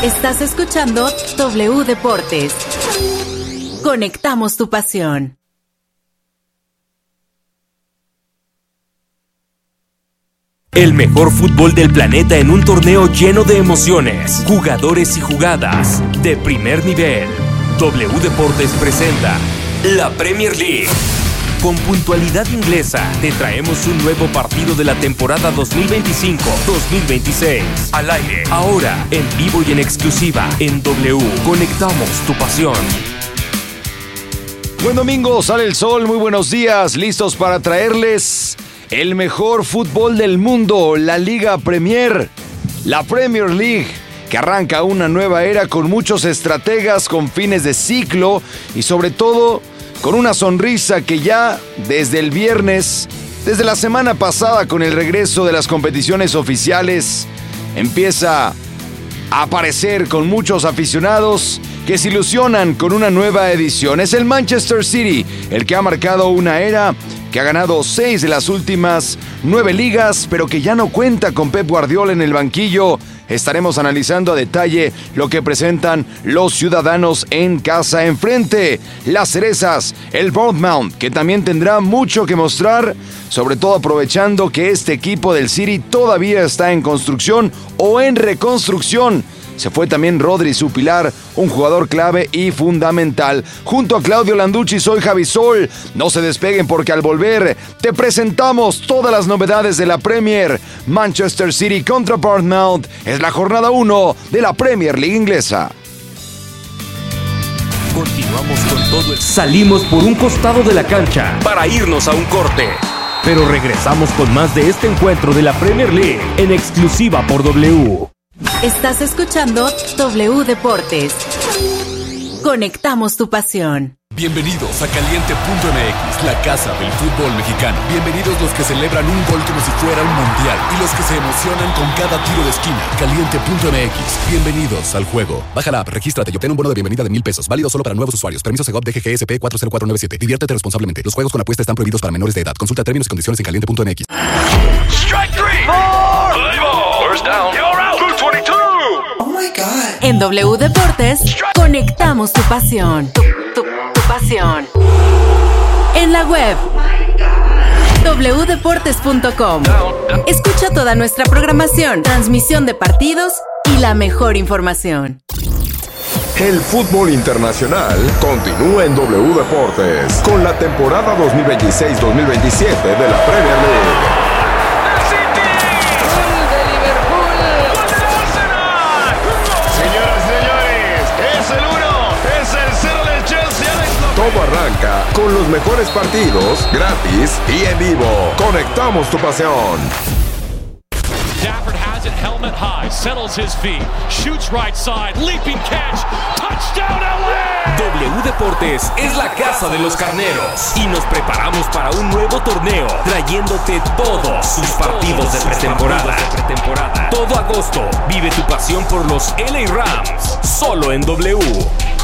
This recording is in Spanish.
Estás escuchando W Deportes. Conectamos tu pasión. El mejor fútbol del planeta en un torneo lleno de emociones, jugadores y jugadas de primer nivel. W Deportes presenta la Premier League. Con puntualidad inglesa, te traemos un nuevo partido de la temporada 2025-2026. Al aire, ahora, en vivo y en exclusiva, en W. Conectamos tu pasión. Buen domingo, sale el sol, muy buenos días, listos para traerles el mejor fútbol del mundo, la Liga Premier, la Premier League, que arranca una nueva era con muchos estrategas, con fines de ciclo y sobre todo con una sonrisa que ya desde el viernes, desde la semana pasada con el regreso de las competiciones oficiales, empieza a aparecer con muchos aficionados que se ilusionan con una nueva edición. Es el Manchester City el que ha marcado una era, que ha ganado 6 de las últimas 9 ligas, pero que ya no cuenta con Pep Guardiola en el banquillo. Estaremos analizando a detalle lo que presentan los ciudadanos en casa. Enfrente, las cerezas, el Bournemouth, que también tendrá mucho que mostrar, sobre todo aprovechando que este equipo del City todavía está en construcción o en reconstrucción. Se fue también Rodri, su pilar, un jugador clave y fundamental. Junto a Claudio Landucci, soy Javi Sol. No se despeguen porque al volver te presentamos todas las novedades de la Premier. Manchester City contra Bournemouth es la jornada 1 de la Premier League inglesa. Continuamos con todo el... Salimos por un costado de la cancha para irnos a un corte. Pero regresamos con más de este encuentro de la Premier League en exclusiva por W. Estás escuchando W Deportes. Conectamos tu pasión. Bienvenidos a Caliente.mx, la casa del fútbol mexicano. Bienvenidos los que celebran un gol como si fuera un mundial y los que se emocionan con cada tiro de esquina. Caliente.mx, bienvenidos al juego. Baja la app, regístrate y obtén un bono de bienvenida de $1,000. Válido solo para nuevos usuarios. Permiso Segov DGGSP 40497. Diviértete responsablemente. Los juegos con apuesta están prohibidos para menores de edad. Consulta términos y condiciones en Caliente.mx. Strike three. First down. You're out. 222. Oh my God. En W Deportes, conectamos tu pasión. Tu pasión. En la web wdeportes.com. Escucha toda nuestra programación, transmisión de partidos y la mejor información. El fútbol internacional continúa en W Deportes con la temporada 2026-2027 de la Premier League. Todo arranca con los mejores partidos, gratis y en vivo. Conectamos tu pasión. Stafford has it, helmet high, settles his feet, shoots right side, leaping catch, touchdown LA! W Deportes es la casa de los carneros y nos preparamos para un nuevo torneo, trayéndote todos sus partidos de pretemporada. Todo agosto, vive tu pasión por los LA Rams, solo en W.